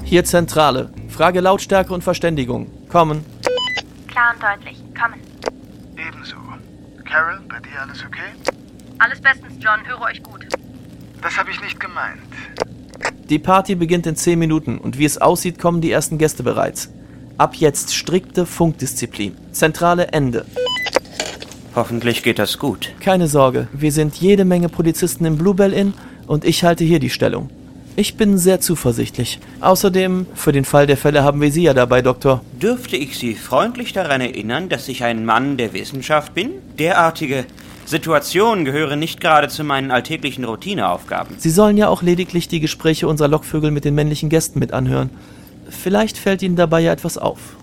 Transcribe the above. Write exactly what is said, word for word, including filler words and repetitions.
Hier Zentrale. Frage Lautstärke und Verständigung. Kommen. Klar und deutlich. Kommen. Ebenso. Carol, bei dir alles okay? Alles bestens, John. Höre euch gut. Das habe ich nicht gemeint. Die Party beginnt in zehn Minuten und wie es aussieht, kommen die ersten Gäste bereits. Ab jetzt strikte Funkdisziplin. Zentrale Ende. Hoffentlich geht das gut. Keine Sorge, wir sind jede Menge Polizisten im Bluebell Inn und ich halte hier die Stellung. Ich bin sehr zuversichtlich. Außerdem, für den Fall der Fälle haben wir Sie ja dabei, Doktor. Dürfte ich Sie freundlich daran erinnern, dass ich ein Mann der Wissenschaft bin? Derartige Situationen gehören nicht gerade zu meinen alltäglichen Routineaufgaben. Sie sollen ja auch lediglich die Gespräche unserer Lockvögel mit den männlichen Gästen mit anhören. Vielleicht fällt Ihnen dabei ja etwas auf.